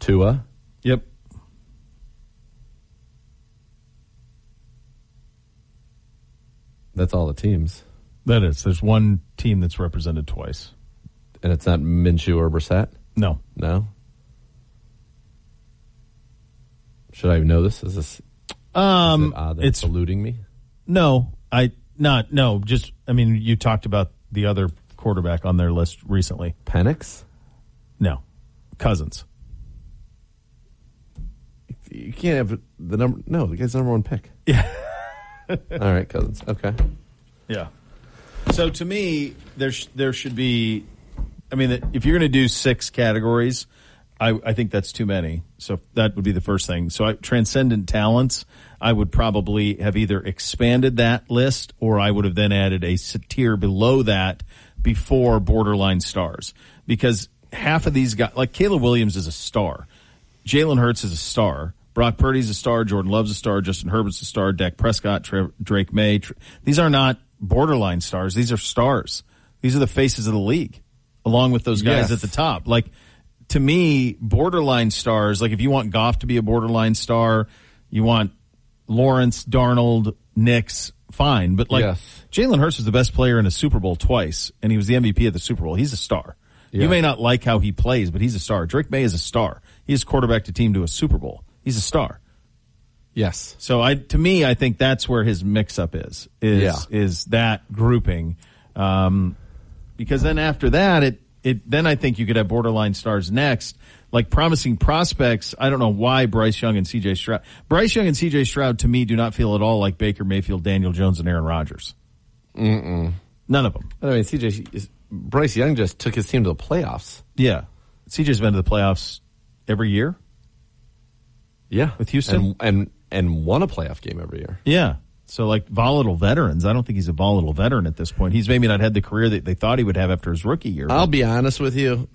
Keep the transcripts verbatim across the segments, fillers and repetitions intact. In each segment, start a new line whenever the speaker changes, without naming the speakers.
Tua.
Yep.
That's all the teams.
That is. There's one team that's represented twice.
And it's not Minshew or Brissett?
No.
No? Should I know this? Is this
um,
is it odd that it's eluding me?
No. I not no, just I mean you talked about the other quarterback on their list recently.
Penix?
No. Cousins.
You can't have the number no, the guy's the number one pick.
Yeah.
All right, Cousins. Okay.
Yeah. So to me, there sh- there should be. I mean, if you're going to do six categories, I, I think that's too many. So that would be the first thing. So I, transcendent talents, I would probably have either expanded that list or I would have then added a tier below that before borderline stars, because half of these guys, like Caleb Williams, is a star, Jalen Hurts is a star. Brock Purdy's a star. Jordan Love's a star. Justin Herbert's a star. Dak Prescott, Tra- Drake May. Tra- these are not borderline stars. These are stars. These are the faces of the league, along with those guys
yes.
at the top. Like, to me, borderline stars, like if you want Goff to be a borderline star, you want Lawrence, Darnold, Nix, fine. But like
yes.
Jalen Hurts was the best player in a Super Bowl twice, and he was the M V P of the Super Bowl. He's a star. Yeah. You may not like how he plays, but he's a star. Drake May is a star. He has quarterbacked a team to a Super Bowl. He's a star.
Yes.
So I, to me, I think that's where his mix-up is, is,
yeah.
is that grouping. Um, because then after that, it, it, then I think you could have borderline stars next. Like promising prospects, I don't know why Bryce Young and C J Stroud. Bryce Young and C J Stroud, to me, do not feel at all like Baker Mayfield, Daniel Jones, and Aaron Rodgers.
Mm-mm.
None of them.
I mean, C J, Bryce Young just took his team to the playoffs.
Yeah. C J's been to the playoffs every year.
Yeah.
With Houston.
And, and, and won a playoff game every year.
Yeah. So, like, volatile veterans. I don't think he's a volatile veteran at this point. He's maybe not had the career that they thought he would have after his rookie year.
I'll be honest with you.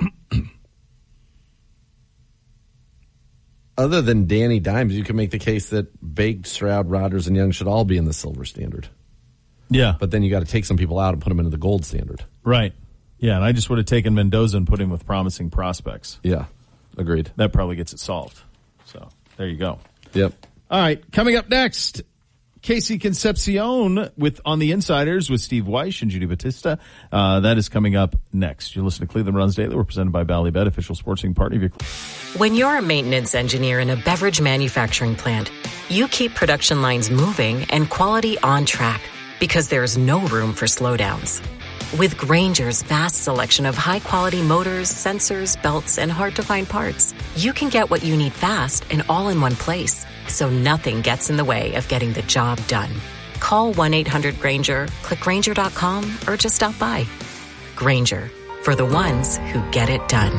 Other than Danny Dimes, you can make the case that Baked, Stroud, Rodgers, and Young should all be in the silver standard.
Yeah.
But then you got to take some people out and put them into the gold standard.
Right. Yeah, and I just would have taken Mendoza and put him with promising prospects.
Yeah. Agreed.
That probably gets it solved. So, there you go.
Yep.
All right, coming up next, Casey Concepcion with On the Insiders with Steve Weish and Judy Batista. Uh, that is coming up next. You're listening to Cleveland Runs Daily. We're presented by Ballybet, official sportsing partner of your.
When you're a maintenance engineer in a beverage manufacturing plant, you keep production lines moving and quality on track because there's no room for slowdowns. With Grainger's vast selection of high-quality motors, sensors, belts, and hard-to-find parts, you can get what you need fast and all in one place, so nothing gets in the way of getting the job done. Call one eight hundred Grainger, click Grainger dot com, or just stop by. Grainger, for the ones who get it done.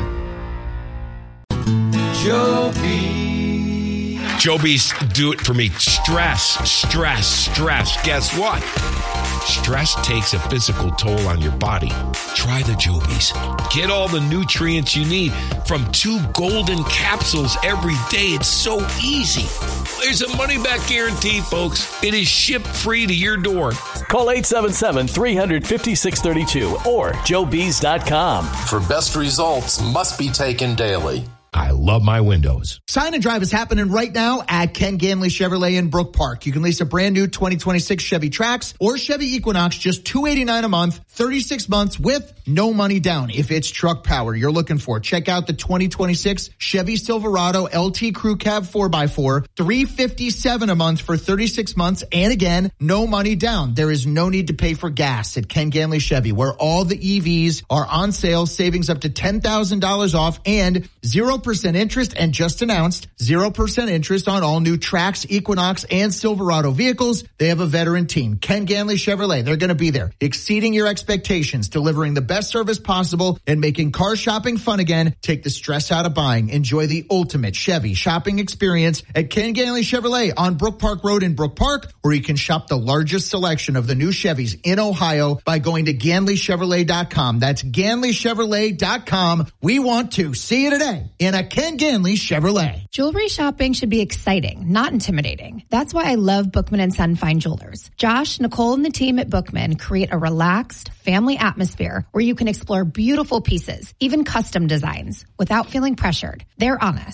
Joby. Joby's do it for me. Stress, stress, stress. Guess what? Stress takes a physical toll on your body. Try the Jobies. Get all the nutrients you need from two golden capsules every day. It's so easy. There's a money-back guarantee, folks. It is shipped free to your door.
Call eight seven seven, three five six, six three two or joe bees dot com.
For best results, must be taken daily.
I love my windows.
Sign and Drive is happening right now at Ken Ganley Chevrolet in Brook Park. You can lease a brand new twenty twenty-six Chevy Trax or Chevy Equinox, just two hundred eighty-nine dollars a month, thirty-six months with no money down. If it's truck power you're looking for, check out the twenty twenty-six Chevy Silverado L T Crew Cab four by four, three hundred fifty-seven dollars a month for thirty-six months, and again, no money down. There is no need to pay for gas at Ken Ganley Chevy, where all the E Vs are on sale, savings up to ten thousand dollars off, and zero percent interest, and just announced zero percent interest on all new Trax, Equinox, and Silverado vehicles. They have a veteran team, Ken Ganley Chevrolet. They're going to be there, exceeding your expectations, delivering the best service possible, and making car shopping fun again. Take the stress out of buying. Enjoy the ultimate Chevy shopping experience at Ken Ganley Chevrolet on Brook Park Road in Brook Park, where you can shop the largest selection of the new Chevys in Ohio by going to Ganley Chevrolet dot com. That's Ganley Chevrolet dot com. We want to see you today in a Ken Ganley Chevrolet.
Jewelry shopping should be exciting, not intimidating. That's why I love Bookman and Son Fine Jewelers. Josh, Nicole, and the team at Bookman create a relaxed family atmosphere where you can explore beautiful pieces, even custom designs, without feeling pressured. They're honest.